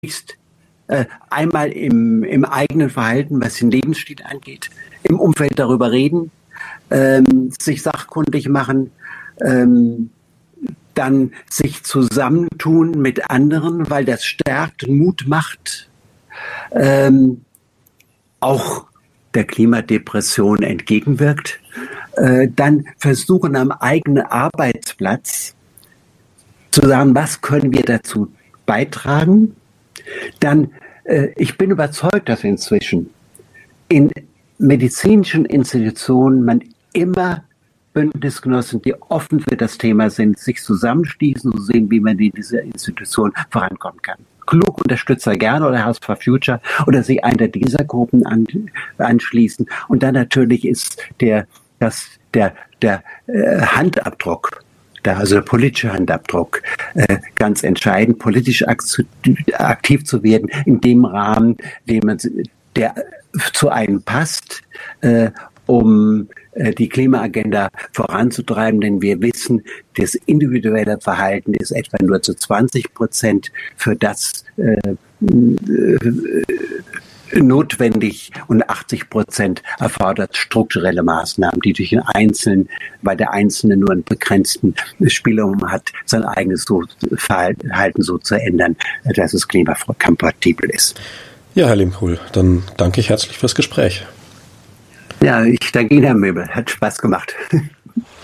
möglichst einmal im eigenen Verhalten, was den Lebensstil angeht, im Umfeld darüber reden, sich sachkundig machen, dann sich zusammentun mit anderen, weil das stärkt, Mut macht, auch der Klimadepression entgegenwirkt. Dann versuchen am eigenen Arbeitsplatz zu sagen, was können wir dazu beitragen. Dann, ich bin überzeugt, dass inzwischen in medizinischen Institutionen man immer Bündnisgenossen, die offen für das Thema sind, sich zusammenschließen und sehen, wie man in dieser Institution vorankommen kann. Klug Unterstützer gerne oder House for Future oder sich einer dieser Gruppen anschließen. Und dann natürlich ist der Handabdruck, also der politische Handabdruck, ganz entscheidend, politisch aktiv zu werden in dem Rahmen, der zu einem passt, um die Klimaagenda voranzutreiben, denn wir wissen, das individuelle Verhalten ist etwa nur zu 20% für das notwendig und 80% erfordert strukturelle Maßnahmen, die durch den Einzelnen, weil der Einzelne nur einen begrenzten Spielraum hat, sein eigenes Verhalten so zu ändern, dass es klimakompatibel ist. Ja, Herr Lehmkuhl, dann danke ich herzlich fürs Gespräch. Ja, ich danke Ihnen, Herr Möbel. Hat Spaß gemacht.